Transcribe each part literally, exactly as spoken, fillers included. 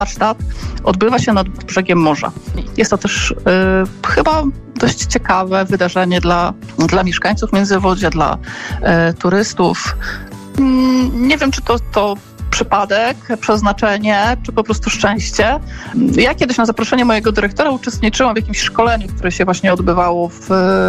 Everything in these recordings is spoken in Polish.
warsztat odbywa się nad brzegiem morza. Jest to też y, chyba dość ciekawe wydarzenie dla, dla mieszkańców Międzywodzia, dla y, turystów. Y, nie wiem, czy to, to przypadek, przeznaczenie, czy po prostu szczęście. Ja kiedyś na zaproszenie mojego dyrektora uczestniczyłam w jakimś szkoleniu, które się właśnie odbywało w,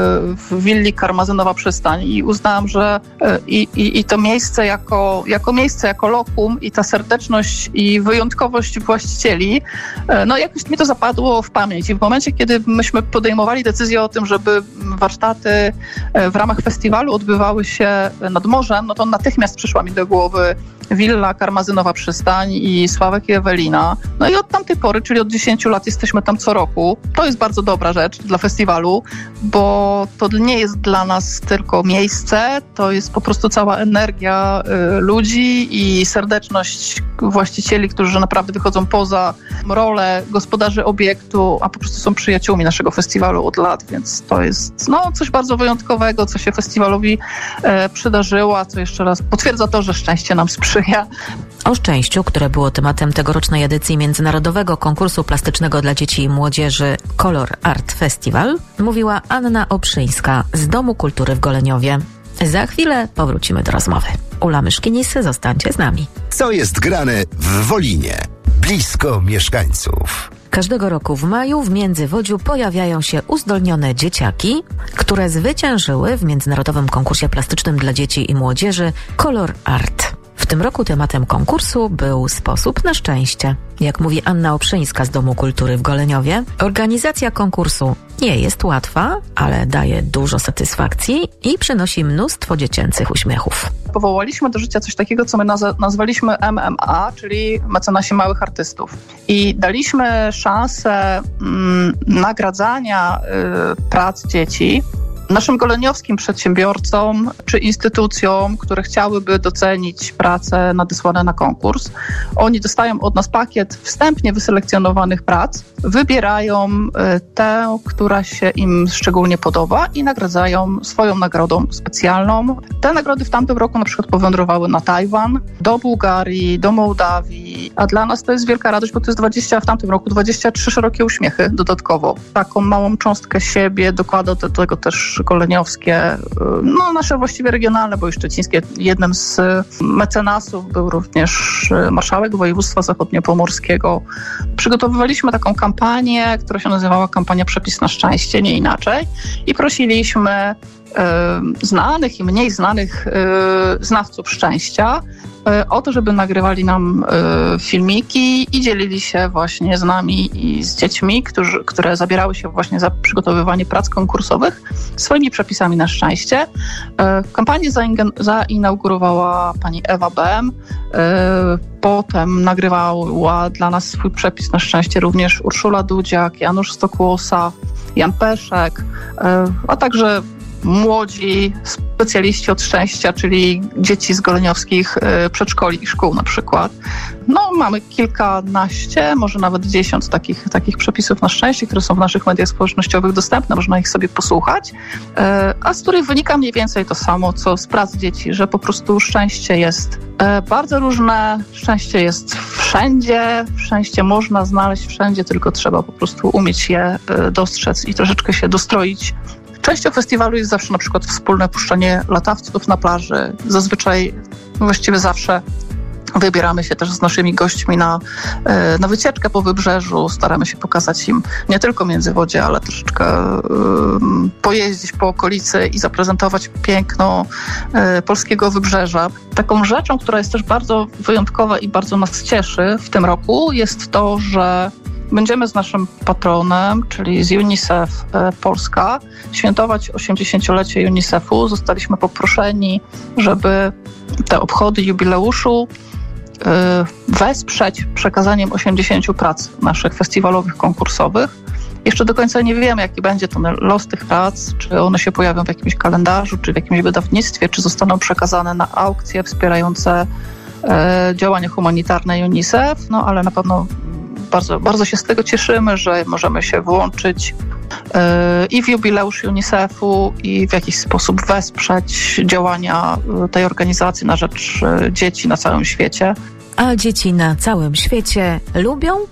w willi Karmazynowa Przystań i uznałam, że i, i, i to miejsce jako, jako miejsce, jako lokum i ta serdeczność i wyjątkowość właścicieli, no jakoś mi to zapadło w pamięć. I w momencie, kiedy myśmy podejmowali decyzję o tym, żeby warsztaty w ramach festiwalu odbywały się nad morzem, no to natychmiast przyszła mi do głowy willa Karmazynowa Przystań i Sławek i Ewelina. No i od tamtej pory, czyli od dziesięciu lat jesteśmy tam co roku. To jest bardzo dobra rzecz dla festiwalu, bo to nie jest dla nas tylko miejsce, to jest po prostu cała energia y, ludzi i serdeczność właścicieli, którzy naprawdę wychodzą poza rolę gospodarzy obiektu, a po prostu są przyjaciółmi naszego festiwalu od lat, więc to jest no, coś bardzo wyjątkowego, co się festiwalowi e, przydarzyło, a co jeszcze raz potwierdza to, że szczęście nam sprzyja. O szczęściu, które było tematem tegorocznej edycji Międzynarodowego Konkursu Plastycznego dla Dzieci i Młodzieży Color Art Festival, mówiła Anna Oprzyńska z Domu Kultury w Goleniowie. Za chwilę powrócimy do rozmowy. Ula Myszkinis, zostańcie z nami. Co jest grane w Wolinie? Blisko mieszkańców. Każdego roku w maju w Międzywodziu pojawiają się uzdolnione dzieciaki, które zwyciężyły w Międzynarodowym Konkursie Plastycznym dla Dzieci i Młodzieży Color Art. W tym roku tematem konkursu był sposób na szczęście. Jak mówi Anna Oprzyńska z Domu Kultury w Goleniowie, organizacja konkursu nie jest łatwa, ale daje dużo satysfakcji i przynosi mnóstwo dziecięcych uśmiechów. Powołaliśmy do życia coś takiego, co my naz- nazwaliśmy M M A, czyli mecenasi małych artystów. I daliśmy szansę mm, nagradzania y, prac dzieci naszym goleniowskim przedsiębiorcom czy instytucjom, które chciałyby docenić prace nadesłane na konkurs. Oni dostają od nas pakiet wstępnie wyselekcjonowanych prac, wybierają tę, która się im szczególnie podoba i nagradzają swoją nagrodą specjalną. Te nagrody w tamtym roku na przykład powędrowały na Tajwan, do Bułgarii, do Mołdawii, a dla nas to jest wielka radość, bo to jest dwadzieścia, w tamtym roku dwadzieścia trzy szerokie uśmiechy dodatkowo. Taką małą cząstkę siebie dokłada do tego też goleniowskie, no nasze właściwie regionalne, bo i szczecińskie. Jednym z mecenasów był również marszałek województwa zachodniopomorskiego. Przygotowywaliśmy taką kampanię, która się nazywała kampania Przepis na szczęście, nie inaczej. I prosiliśmy y, znanych i mniej znanych y, znawców szczęścia y, o to, żeby nagrywali nam y, filmiki i dzielili się właśnie z nami i z dziećmi, którzy, które zabierały się właśnie za przygotowywanie prac konkursowych swoimi przepisami na szczęście. Y, kampanię zaing- zainaugurowała pani Ewa Bem. Y, Potem nagrywała dla nas swój przepis na szczęście również Urszula Dudziak, Janusz Stokłosa, Jan Peszek, a także młodzi specjaliści od szczęścia, czyli dzieci z goleniowskich przedszkoli i szkół na przykład. No, mamy kilkanaście, może nawet dziesiąt takich, takich przepisów na szczęście, które są w naszych mediach społecznościowych dostępne, można ich sobie posłuchać, a z których wynika mniej więcej to samo, co z prac dzieci, że po prostu szczęście jest bardzo różne, szczęście jest wszędzie, szczęście można znaleźć wszędzie, tylko trzeba po prostu umieć je dostrzec i troszeczkę się dostroić. Częścią festiwalu jest zawsze na przykład wspólne puszczanie latawców na plaży. Zazwyczaj, właściwie zawsze wybieramy się też z naszymi gośćmi na, na wycieczkę po wybrzeżu. Staramy się pokazać im nie tylko Międzywodzie, ale troszeczkę um, pojeździć po okolicy i zaprezentować piękno um, polskiego wybrzeża. Taką rzeczą, która jest też bardzo wyjątkowa i bardzo nas cieszy w tym roku, jest to, że będziemy z naszym patronem, czyli z UNICEF Polska, świętować osiemdziesięciolecie UNICEF-u. Zostaliśmy poproszeni, żeby te obchody jubileuszu wesprzeć przekazaniem osiemdziesięciu prac naszych festiwalowych, konkursowych. Jeszcze do końca nie wiemy, jaki będzie ten los tych prac, czy one się pojawią w jakimś kalendarzu, czy w jakimś wydawnictwie, czy zostaną przekazane na aukcje wspierające e, działania humanitarne UNICEF, no ale na pewno Bardzo, bardzo się z tego cieszymy, że możemy się włączyć yy, i w jubileusz UNICEF-u i w jakiś sposób wesprzeć działania tej organizacji na rzecz dzieci na całym świecie. A dzieci na całym świecie lubią